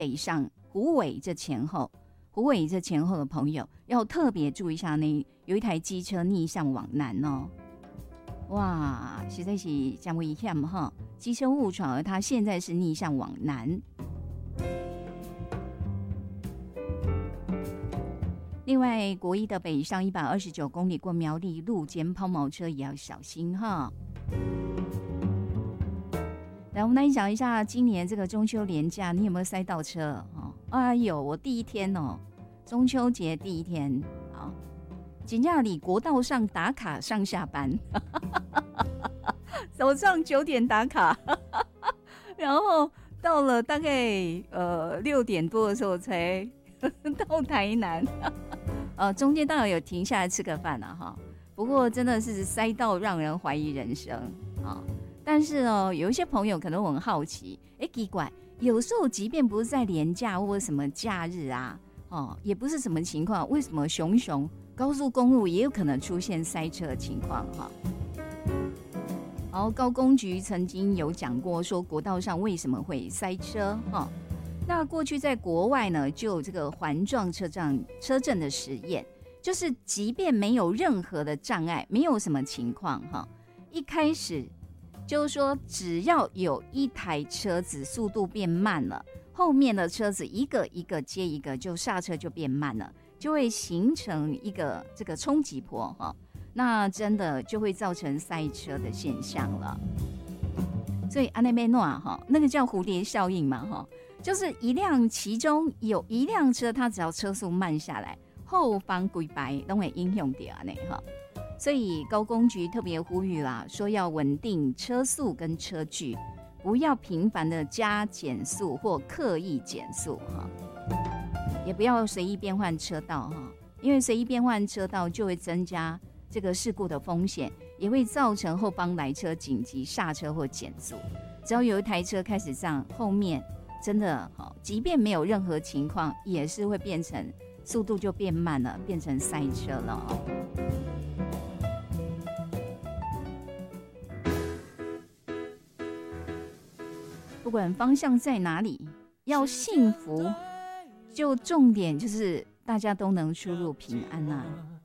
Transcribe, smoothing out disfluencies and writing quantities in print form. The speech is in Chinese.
北上虎尾这前后的朋友要特别注意一下有一台机车逆向往南哦。哇，实在是这么危险哈！机车误闯，而它现在是逆向往南。另外，国一的北上129公里过苗栗路肩抛锚车也要小心哈。来，我们来讲一下今年这个中秋连假，你有没有塞到车？哎呦，我第一天哦，中秋节第一天啊，真的里国道上打卡上下班。早上9点打卡，然后到了大概6点多的时候才到台南，中间当然有停下来吃个饭了哈。不过真的是塞到让人怀疑人生啊！但是有一些朋友可能很好奇，奇怪，有时候即便不是在连假或者什么假日啊，也不是什么情况，为什么熊高速公路也有可能出现塞车的情况哈？高工局曾经有讲过，说国道上为什么会塞车哈？那过去在国外呢，就有这个环状车阵的实验，就是即便没有任何的障碍，没有什么情况哈，一开始就是说，只要有一台车子速度变慢了，后面的车子一个一个接一个，就刹车就变慢了，就会形成一个这个冲击波哈。那真的就会造成塞车的现象了。所以安内贝诺哈，那个叫蝴蝶效应嘛哈，就是其中有一辆车，它只要车速慢下来，后方规排都会影响到呢哈。所以高工局特别呼吁啦，说要稳定车速跟车距，不要频繁的加减速或刻意减速哈，也不要随意变换车道哈，因为随意变换车道就会增加这个事故的风险，也会造成后方来车紧急刹车或减速。只要有一台车开始这样，后面真的即便没有任何情况，也是会变成速度就变慢了，变成塞车了不管方向在哪里，要幸福，就重点就是大家都能出入平安啊。